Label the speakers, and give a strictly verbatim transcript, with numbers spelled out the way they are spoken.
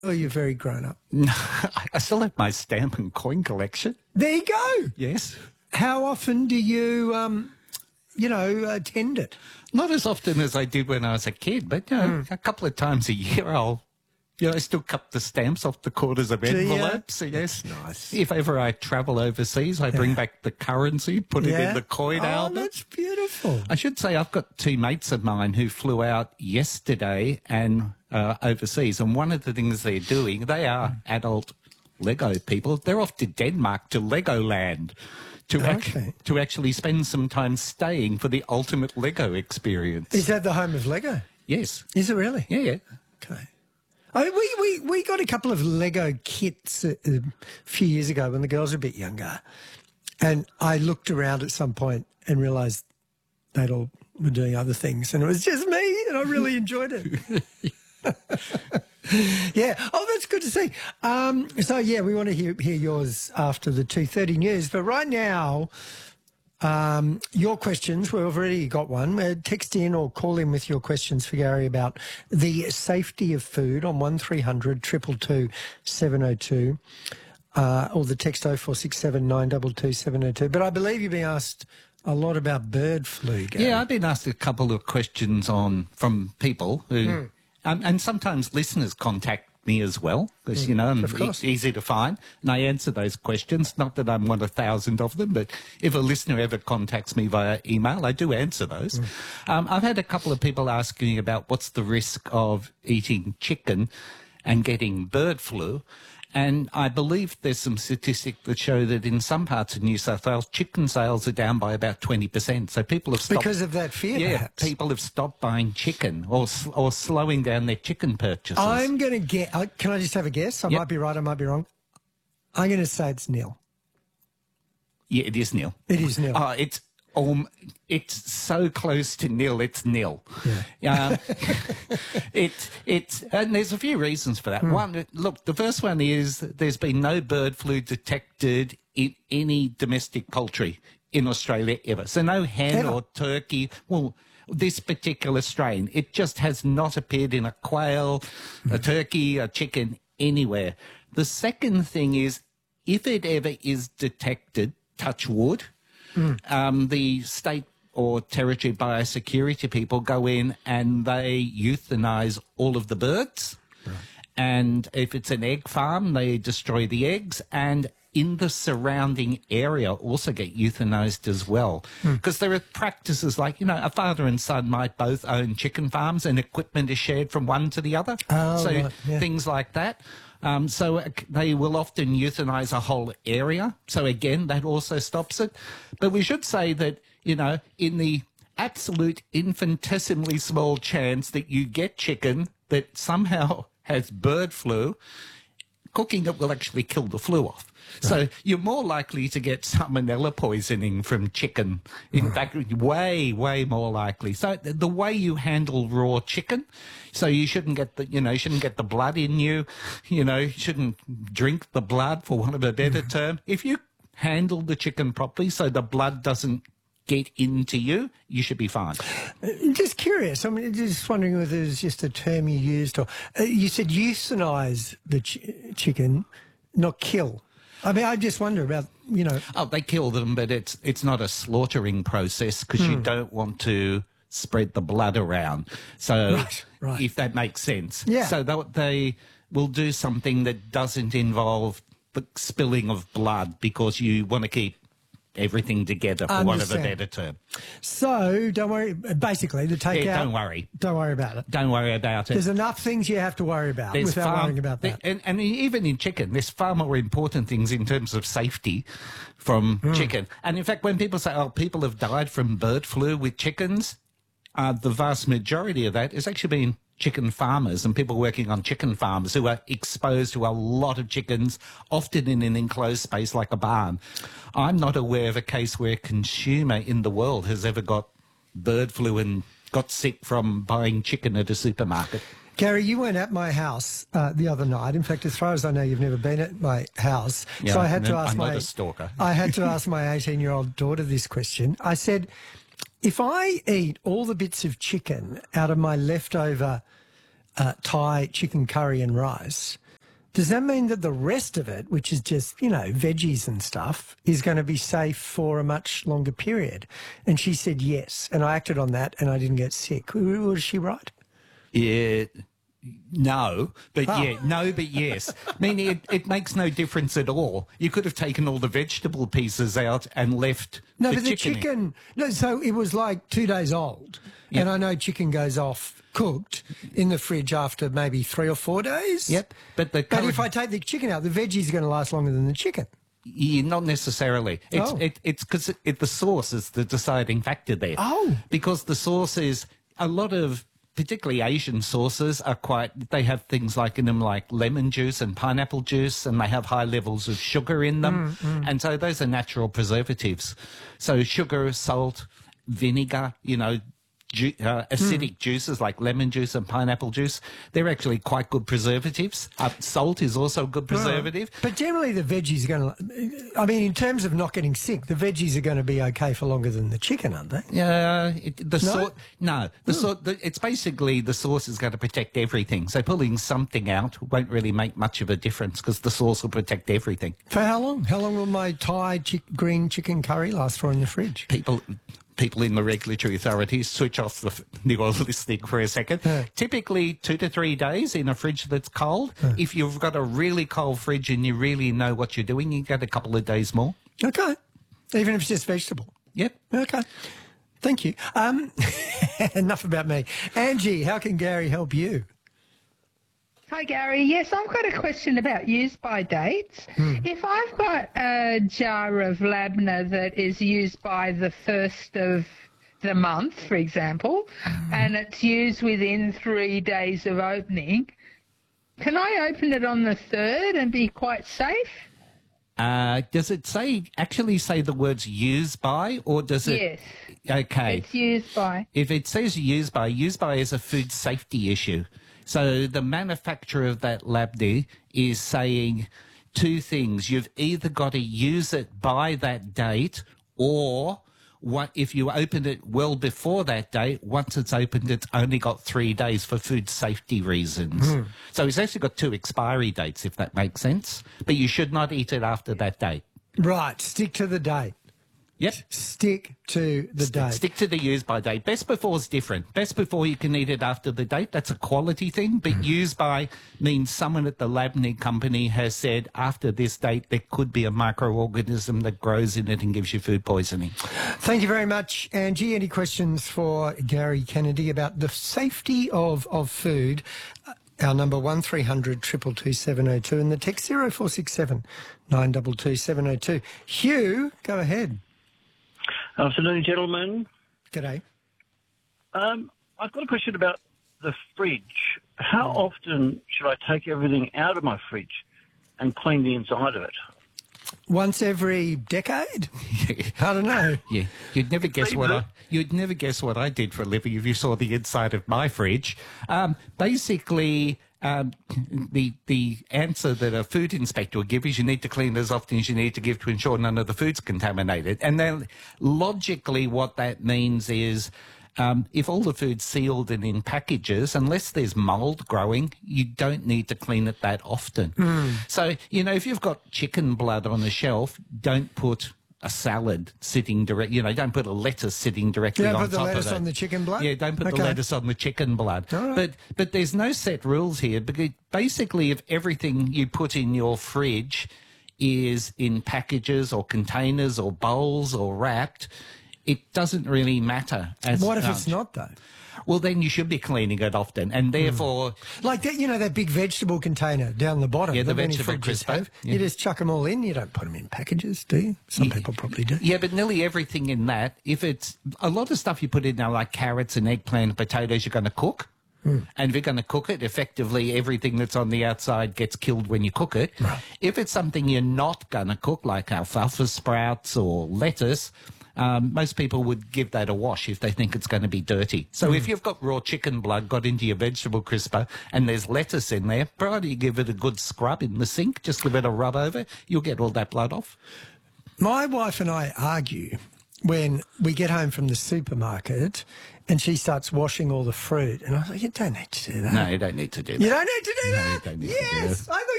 Speaker 1: Oh, you're very grown up.
Speaker 2: No, I still have my stamp and coin collection.
Speaker 1: There you go.
Speaker 2: Yes.
Speaker 1: How often do you, um, you know, attend it?
Speaker 2: Not as often as I did when I was a kid, but you know, mm. a couple of times a year I'll, you know, I still cut the stamps off the corners of envelopes. So yes.
Speaker 1: That's nice.
Speaker 2: If ever I travel overseas, I bring yeah. back the currency, put
Speaker 1: yeah.
Speaker 2: it in the coin
Speaker 1: oh,
Speaker 2: album.
Speaker 1: That's beautiful.
Speaker 2: I should say I've got two mates of mine who flew out yesterday and uh, overseas, and one of the things they're doing, they are adult Lego people. They're off to Denmark to Legoland to
Speaker 1: okay.
Speaker 2: ac- to actually spend some time staying for the ultimate Lego experience.
Speaker 1: Is that the home of Lego?
Speaker 2: Yes.
Speaker 1: Is it really?
Speaker 2: Yeah, yeah.
Speaker 1: Okay. I mean, we, we, we got a couple of Lego kits a, a few years ago when the girls were a bit younger, and I looked around at some point and realised they'd all were doing other things, and it was just me, and I really enjoyed it. Yeah. Oh, that's good to see. Um, so, yeah, we want to hear, hear yours after the two thirty news. But right now, um, your questions, we've already got one. Uh, text in or call in with your questions for Gary about the safety of food on one three hundred two two two seven oh two uh, or the text oh four six seven nine two two seven oh two. But I believe you've been asked a lot about bird flu, Gary.
Speaker 2: Yeah, I've been asked a couple of questions on from people who... Mm. Um, and sometimes listeners contact me as well, because, mm, you know, I'm e- easy to find, and I answer those questions. Not that I'm one of a thousand of them, but if a listener ever contacts me via email, I do answer those. Mm. Um, I've had a couple of people asking about what's the risk of eating chicken and getting bird flu. And I believe there's some statistics that show that in some parts of New South Wales, chicken sales are down by about twenty percent. So people have stopped...
Speaker 1: Because of that fear,
Speaker 2: yeah,
Speaker 1: perhaps?
Speaker 2: People have stopped buying chicken or or slowing down their chicken purchases.
Speaker 1: I'm going to get... Uh, can I just have a guess? I yep. might be right, I might be wrong. I'm going to say it's nil.
Speaker 2: Yeah, it is nil.
Speaker 1: It is nil.
Speaker 2: Oh, it's... Um, it's so close to nil, it's nil. Yeah. Um, it, it's, and there's a few reasons for that. Mm. One, look, the first one is there's been no bird flu detected in any domestic poultry in Australia ever. So no hen ever. or turkey. Well, this particular strain, it just has not appeared in a quail, mm. a turkey, a chicken, anywhere. The second thing is, if it ever is detected, touch wood, Mm. Um, the state or territory biosecurity people go in and they euthanise all of the birds. Right. And if it's an egg farm, they destroy the eggs, and in the surrounding area also get euthanised as well. Because mm. there are practices like, you know, a father and son might both own chicken farms and equipment is shared from one to the other.
Speaker 1: Oh,
Speaker 2: so
Speaker 1: right. yeah.
Speaker 2: things like that. Um, so they will often euthanise a whole area. So again, that also stops it. But we should say that, you know, in the absolute infinitesimally small chance that you get chicken that somehow has bird flu, cooking it will actually kill the flu off. Right. So you're more likely to get salmonella poisoning from chicken. In right. fact, way, way more likely. So the way you handle raw chicken, so you shouldn't get the, you know, you shouldn't get the blood in you, you know, you shouldn't drink the blood, for want of a better term. If you handle the chicken properly so the blood doesn't get into you, you should be fine.
Speaker 1: Just curious, I mean, just wondering whether it's just a term you used, or uh, you said euthanise the ch- chicken, not kill. I mean, I just wonder about, you know...
Speaker 2: Oh, they kill them, but it's it's not a slaughtering process because hmm. you don't want to spread the blood around. So,
Speaker 1: right, right.
Speaker 2: if that makes sense.
Speaker 1: Yeah.
Speaker 2: So they, they will do something that doesn't involve the spilling of blood because you want to keep everything together, for want of a better term.
Speaker 1: So, don't worry, basically, the takeout...
Speaker 2: Yeah, don't worry.
Speaker 1: Don't worry about it.
Speaker 2: Don't worry about it.
Speaker 1: There's enough things you have to worry about
Speaker 2: there's
Speaker 1: without
Speaker 2: far,
Speaker 1: worrying about that.
Speaker 2: And, and even in chicken, there's far more important things in terms of safety from mm. chicken. And in fact, when people say, oh, people have died from bird flu with chickens, uh, the vast majority of that has actually been chicken farmers and people working on chicken farms who are exposed to a lot of chickens, often in an enclosed space like a barn. I'm not aware of a case where a consumer in the world has ever got bird flu and got sick from buying chicken at a supermarket.
Speaker 1: Gary, you weren't at my house uh, the other night. In fact, as far as I know, you've never been at my house.
Speaker 2: Yeah,
Speaker 1: so I had to ask
Speaker 2: I'm
Speaker 1: my
Speaker 2: not a stalker.
Speaker 1: I had to ask my eighteen-year-old daughter this question. I said, if I eat all the bits of chicken out of my leftover uh, Thai chicken curry and rice, Does that mean that the rest of it, which is just, you know, veggies and stuff, is going to be safe for a much longer period? And she said yes. And I acted on that and I didn't get sick. Was she right?
Speaker 2: Yeah, no, but
Speaker 1: Oh.
Speaker 2: yeah, no, but yes. Meaning it, it makes no difference at all. You could have taken all the vegetable pieces out and left
Speaker 1: No,
Speaker 2: the
Speaker 1: but the
Speaker 2: chicken in.
Speaker 1: chicken, no, so it was like two days old.
Speaker 2: Yep.
Speaker 1: And I know chicken goes off cooked in the fridge after maybe three or four days.
Speaker 2: Yep, but the
Speaker 1: But
Speaker 2: current-
Speaker 1: if I take the chicken out, the veggies are going to last longer than the chicken.
Speaker 2: Yeah, not necessarily. It's
Speaker 1: Oh.
Speaker 2: it, it's because it, it, the sauce is the deciding factor there.
Speaker 1: Oh.
Speaker 2: Because the sauce is a lot of, particularly Asian sauces are quite, they have things like in them like lemon juice and pineapple juice, and they have high levels of sugar in them. And so those are natural preservatives. So sugar, salt, vinegar, you know, Ju- uh, acidic juices like lemon juice and pineapple juice, they're actually quite good preservatives. Uh, salt is also a good preservative.
Speaker 1: But generally, the veggies are going to, I mean, in terms of not getting sick, the veggies are going to be okay for longer than the chicken, aren't they?
Speaker 2: Yeah, it, the
Speaker 1: No?
Speaker 2: sort. No, the sort. The, it's basically the sauce is going to protect everything. So pulling something out won't really make much of a difference because the sauce will protect everything.
Speaker 1: For how long? How long will my Thai chick, green chicken curry last for in the fridge?
Speaker 2: People. People in the regulatory authorities switch off the Nigel listening for a second.
Speaker 1: Yeah.
Speaker 2: Typically two to three days in a fridge that's cold. If you've got a really cold fridge and you really know what you're doing, you get a couple of days more.
Speaker 1: Okay. Even if it's just vegetable.
Speaker 2: Yep.
Speaker 1: Okay. Thank you. Um, enough about me. Angie, how can Gary help you?
Speaker 3: Hi, Gary. Yes, I've got a question about use-by dates. If I've got a jar of Labna that is used by the first of the month, for example, and it's used within three days of opening, can I open it on the third and be quite safe?
Speaker 2: Uh, does it say actually say the words "use by" or does it?
Speaker 3: Yes,
Speaker 2: Okay.
Speaker 3: it's used by.
Speaker 2: If it says use by, use by is a food safety issue. So the manufacturer of that labdi is saying two things. You've either got to use it by that date, or what if you opened it well before that date, once it's opened, it's only got three days for food safety reasons. So it's actually got two expiry dates, if that makes sense. But you should not eat it after that date.
Speaker 1: Right. Stick to the date.
Speaker 2: Yep.
Speaker 1: Stick to the date.
Speaker 2: Stick to the use by date. Best before is different. Best before you can eat it after the date. That's a quality thing. But use by means someone at the Labney company has said after this date there could be a microorganism that grows in it and gives you food poisoning.
Speaker 1: Thank you very much, Angie. Any questions for Gary Kennedy about the safety of, of food? Uh, Our number one three hundred two two two seven oh two and the text zero four six seven nine two two seven oh two. Hugh, go ahead.
Speaker 4: Afternoon, gentlemen.
Speaker 1: G'day.
Speaker 4: Um, I've got a question about the fridge. How often should I take everything out of my fridge and clean the inside of it?
Speaker 1: Once every decade? I don't know.
Speaker 2: Yeah, you'd never guess what I
Speaker 4: Maybe.
Speaker 2: you'd never guess what I did for a living if you saw the inside of my fridge. Um, basically, um, the the answer that a food inspector will give is you need to clean as often as you need to give to ensure none of the food's contaminated. And then logically, what that means is. Um, if all the food's sealed and in packages, unless there's mould growing, you don't need to clean it that often. So, you know, if you've got chicken blood on a shelf, don't put a salad sitting direct, you know, don't put a lettuce sitting directly
Speaker 1: Don't
Speaker 2: on
Speaker 1: put the
Speaker 2: top
Speaker 1: lettuce
Speaker 2: of it.
Speaker 1: on the chicken blood?
Speaker 2: Yeah, don't put
Speaker 1: Okay.
Speaker 2: the lettuce on the chicken blood.
Speaker 1: All right.
Speaker 2: But but there's no set rules here because basically if everything you put in your fridge is in packages or containers or bowls or wrapped, it doesn't really matter. As
Speaker 1: What if
Speaker 2: much.
Speaker 1: it's not, though?
Speaker 2: Well, then you should be cleaning it often, and therefore,
Speaker 1: Like that, you know, that big vegetable container down the bottom.
Speaker 2: Yeah, the
Speaker 1: that many
Speaker 2: vegetable
Speaker 1: fridges
Speaker 2: crisper.
Speaker 1: have.
Speaker 2: Yeah.
Speaker 1: You just chuck them all in. You don't put them in packages, do you? Some people probably do.
Speaker 2: yeah, but nearly everything in that, if it's a lot of stuff you put in now, like carrots and eggplant and potatoes, you're going to cook. And if you're going to cook it, effectively everything that's on the outside gets killed when you cook it.
Speaker 1: Right.
Speaker 2: If it's something you're not going to cook, like alfalfa sprouts or lettuce, um, most people would give that a wash if they think it's going to be dirty. So if you've got raw chicken blood got into your vegetable crisper and there's lettuce in there, prior to you give it a good scrub in the sink, just give it a rub over, you'll get all that blood off.
Speaker 1: My wife and I argue when we get home from the supermarket and she starts washing all the fruit. And I was like, you don't need to do that.
Speaker 2: No, you don't need to do that.
Speaker 1: You don't need to do
Speaker 2: No,
Speaker 1: that?
Speaker 2: you don't need to do
Speaker 1: Yes, I thought